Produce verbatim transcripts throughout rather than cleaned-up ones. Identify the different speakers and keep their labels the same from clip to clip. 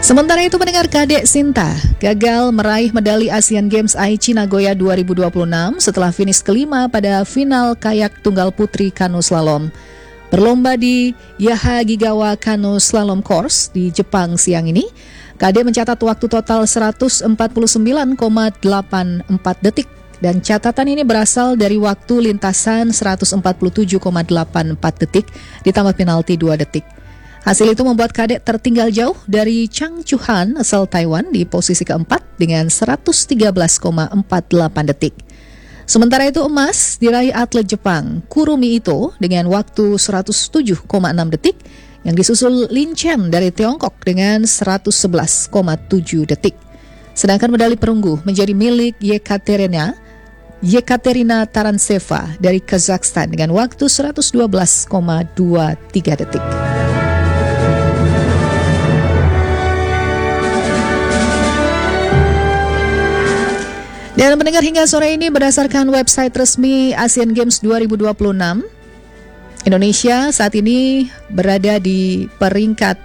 Speaker 1: Sementara itu pendengar, Kadek Sinta gagal meraih medali Asian Games Aichi Nagoya dua ribu dua puluh enam setelah finish kelima pada final kayak tunggal putri kano slalom. Berlomba di Yahagigawa Kano Slalom Course di Jepang siang ini, Kadek mencatat waktu total seratus empat puluh sembilan koma delapan empat detik dan catatan ini berasal dari waktu lintasan seratus empat puluh tujuh koma delapan empat detik ditambah penalti dua detik. Hasil itu membuat Kadek tertinggal jauh dari Chang Chu-han asal Taiwan di posisi keempat dengan seratus tiga belas koma empat delapan detik. Sementara itu emas diraih atlet Jepang Kurumi Ito dengan waktu seratus tujuh koma enam detik yang disusul Lin Chen dari Tiongkok dengan seratus sebelas koma tujuh detik. Sedangkan medali perunggu menjadi milik Yekaterina Yekaterina Tarantseva dari Kazakhstan dengan waktu seratus dua belas koma dua tiga detik. Dan mendengar hingga sore ini berdasarkan website resmi Asian Games dua ribu dua puluh enam, Indonesia saat ini berada di peringkat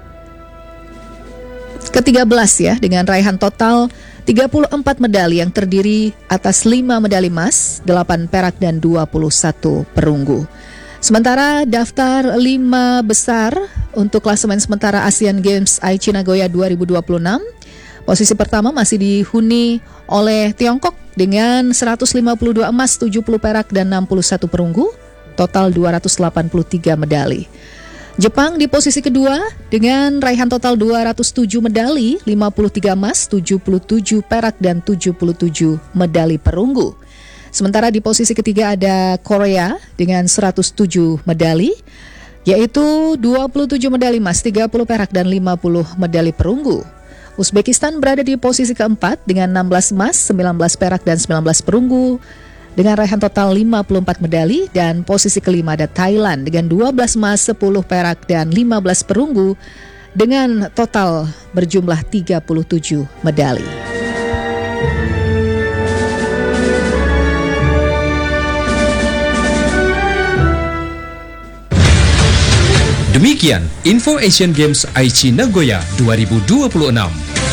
Speaker 1: ke tiga belas ya, dengan raihan total tiga puluh empat medali yang terdiri atas lima medali emas, delapan perak dan dua puluh satu perunggu. Sementara daftar lima besar untuk klasemen sementara Asian Games Aichi Nagoya dua ribu dua puluh enam, posisi pertama masih dihuni oleh Tiongkok dengan seratus lima puluh dua emas, tujuh puluh perak dan enam puluh satu perunggu, total dua ratus delapan puluh tiga medali. Jepang di posisi kedua dengan raihan total dua ratus tujuh medali, lima puluh tiga emas, tujuh puluh tujuh perak dan tujuh puluh tujuh medali perunggu. Sementara di posisi ketiga ada Korea dengan seratus tujuh medali, yaitu dua puluh tujuh medali emas, tiga puluh perak dan lima puluh medali perunggu. Uzbekistan berada di posisi keempat dengan enam belas emas, sembilan belas perak dan sembilan belas perunggu dengan raihan total lima puluh empat medali, dan posisi kelima ada Thailand dengan dua belas emas, sepuluh perak dan lima belas perunggu dengan total berjumlah tiga puluh tujuh medali.
Speaker 2: Demikian info Asian Games Aichi Nagoya dua ribu dua puluh enam.